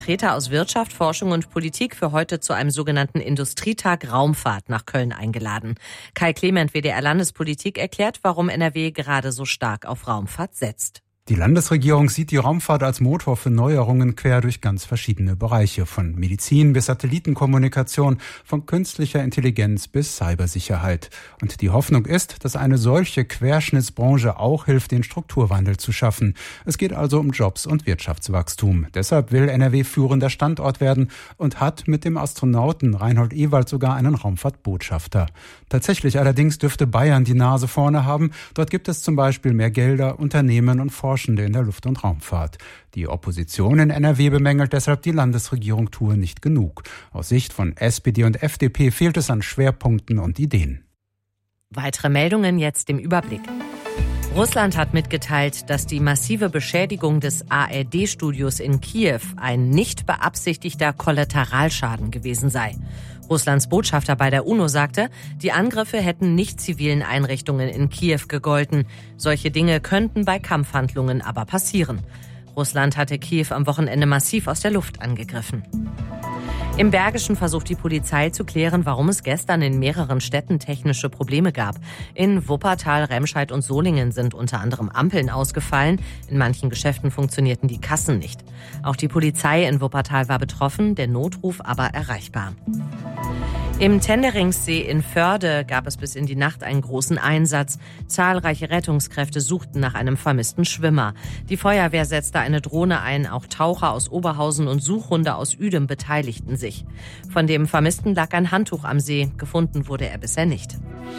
Vertreter aus Wirtschaft, Forschung und Politik für heute zu einem sogenannten Industrietag Raumfahrt nach Köln eingeladen. Kai Clement, WDR-Landespolitik, erklärt, warum NRW gerade so stark auf Raumfahrt setzt. Die Landesregierung sieht die Raumfahrt als Motor für Neuerungen quer durch ganz verschiedene Bereiche, von Medizin bis Satellitenkommunikation, von künstlicher Intelligenz bis Cybersicherheit. Und die Hoffnung ist, dass eine solche Querschnittsbranche auch hilft, den Strukturwandel zu schaffen. Es geht also um Jobs und Wirtschaftswachstum. Deshalb will NRW führender Standort werden und hat mit dem Astronauten Reinhold Ewald sogar einen Raumfahrtbotschafter. Tatsächlich allerdings dürfte Bayern die Nase vorne haben. Dort gibt es zum Beispiel mehr Gelder, Unternehmen und Forschende in der Luft- und Raumfahrt. Die Opposition in NRW bemängelt deshalb, die Landesregierung tue nicht genug. Aus Sicht von SPD und FDP fehlt es an Schwerpunkten und Ideen. Weitere Meldungen jetzt im Überblick. Russland hat mitgeteilt, dass die massive Beschädigung des ARD-Studios in Kiew ein nicht beabsichtigter Kollateralschaden gewesen sei. Russlands Botschafter bei der UNO sagte, die Angriffe hätten nicht zivilen Einrichtungen in Kiew gegolten. Solche Dinge könnten bei Kampfhandlungen aber passieren. Russland hatte Kiew am Wochenende massiv aus der Luft angegriffen. Im Bergischen versucht die Polizei zu klären, warum es gestern in mehreren Städten technische Probleme gab. In Wuppertal, Remscheid und Solingen sind unter anderem Ampeln ausgefallen. In manchen Geschäften funktionierten die Kassen nicht. Auch die Polizei in Wuppertal war betroffen, der Notruf aber erreichbar. Im Tenderingsee in Förde gab es bis in die Nacht einen großen Einsatz. Zahlreiche Rettungskräfte suchten nach einem vermissten Schwimmer. Die Feuerwehr setzte eine Drohne ein, auch Taucher aus Oberhausen und Suchhunde aus Uedem beteiligten sich. Von dem Vermissten lag ein Handtuch am See. Gefunden wurde er bisher nicht.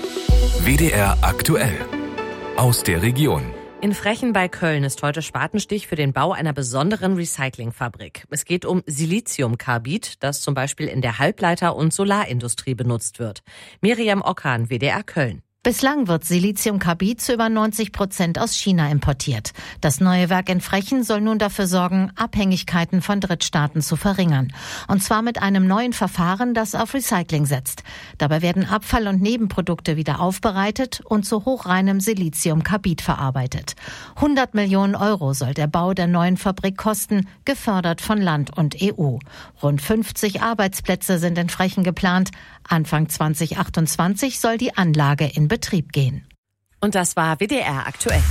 WDR aktuell. Aus der Region. In Frechen bei Köln ist heute Spatenstich für den Bau einer besonderen Recyclingfabrik. Es geht um Siliziumkarbid, das zum Beispiel in der Halbleiter- und Solarindustrie benutzt wird. Miriam Ockan, WDR Köln. Bislang wird Siliziumkarbid zu über 90% aus China importiert. Das neue Werk in Frechen soll nun dafür sorgen, Abhängigkeiten von Drittstaaten zu verringern. Und zwar mit einem neuen Verfahren, das auf Recycling setzt. Dabei werden Abfall- und Nebenprodukte wieder aufbereitet und zu hochreinem Siliziumkarbid verarbeitet. 100 Millionen Euro soll der Bau der neuen Fabrik kosten, gefördert von Land und EU. Rund 50 Arbeitsplätze sind in Frechen geplant. Anfang 2028 soll die Anlage in Betrieb gehen. Und das war WDR aktuell.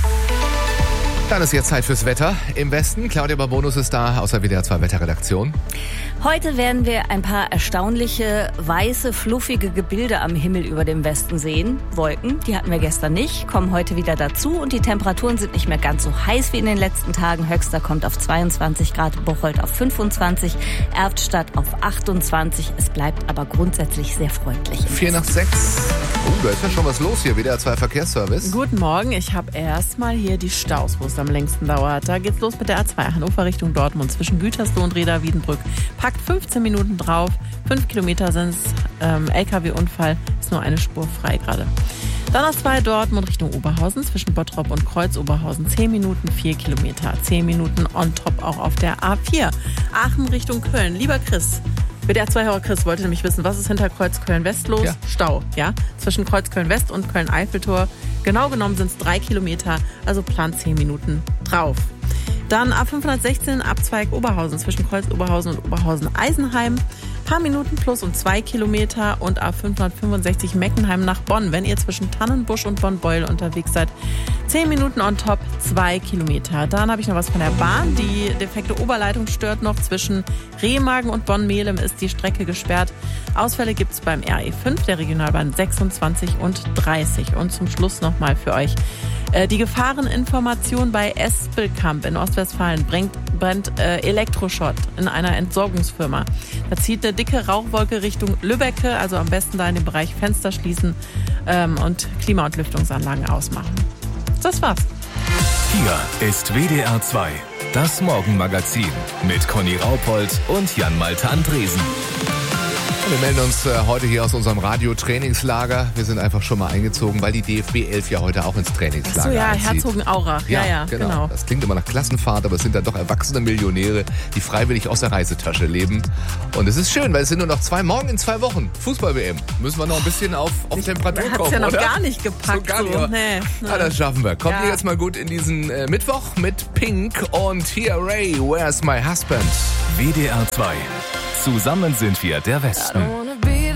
Dann ist jetzt Zeit fürs Wetter. Im Westen, Claudia Barbonus ist da, aus der WDR 2 Wetterredaktion. Heute werden wir ein paar erstaunliche, weiße, fluffige Gebilde am Himmel über dem Westen sehen. Wolken, die hatten wir gestern nicht, kommen heute wieder dazu und die Temperaturen sind nicht mehr ganz so heiß wie in den letzten Tagen. Höchster kommt auf 22 Grad, Bocholt auf 25, Erftstadt auf 28. Es bleibt aber grundsätzlich sehr freundlich. 4:06. Da ist ja schon was los hier, WDR 2 Verkehrsservice. Guten Morgen, ich habe erstmal hier die Staus, wo es am längsten dauert. Da geht's los mit der A2 Hannover Richtung Dortmund zwischen Gütersloh und Reda-Wiedenbrück. Packt 15 Minuten drauf, 5 Kilometer sind es, LKW-Unfall, ist nur eine Spur frei gerade. Dann A2 Dortmund Richtung Oberhausen zwischen Bottrop und Kreuz-Oberhausen 10 Minuten, 4 Kilometer, 10 Minuten on top auch auf der A4. Aachen Richtung Köln, lieber Chris. WDR-2-Hörer Chris wollte nämlich wissen, was ist hinter Kreuz-Köln-West los? Ja. Stau, ja? Zwischen Kreuz-Köln-West und Köln-Eiffeltor. Genau genommen sind es 3 Kilometer, also plant 10 Minuten drauf. Dann A516 Abzweig Oberhausen zwischen Kreuz-Oberhausen und Oberhausen-Eisenheim. Paar Minuten plus um 2 Kilometer und A565 Meckenheim nach Bonn, wenn ihr zwischen Tannenbusch und Bonn-Beuel unterwegs seid. 10 Minuten on top, 2 Kilometer. Dann habe ich noch was von der Bahn. Die defekte Oberleitung stört noch. Zwischen Remagen und Bonn-Melem ist die Strecke gesperrt. Ausfälle gibt es beim RE5, der Regionalbahn 26 und 30. Und zum Schluss nochmal für euch die Gefahreninformation bei Espelkamp in Ostwestfalen. Brennt Elektroschrott in einer Entsorgungsfirma. Da zieht eine dicke Rauchwolke Richtung Lübbecke, also am besten da in dem Bereich Fenster schließen und Klima- und Lüftungsanlagen ausmachen. Das war's. Hier ist WDR 2, das Morgenmagazin mit Conny Raupold und Jan Malte Andresen. Wir melden uns heute hier aus unserem Radio-Trainingslager. Wir sind einfach schon mal eingezogen, weil die DFB 11 ja heute auch ins Trainingslager So, ja, einzieht. Herzogenaurach. Ja, genau. Das klingt immer nach Klassenfahrt, aber es sind dann doch erwachsene Millionäre, die freiwillig aus der Reisetasche leben. Und es ist schön, weil es sind nur noch morgen in 2 Wochen Fußball-WM. Müssen wir noch ein bisschen auf Temperatur kommen, Hat's ja noch oder? gar nicht gepackt. So gar nicht, aber Nee. das schaffen wir. Kommt Ja. ihr jetzt mal gut in diesen Mittwoch mit Pink und hier Ray, Where's My Husband? WDR 2. Zusammen sind wir der Westen.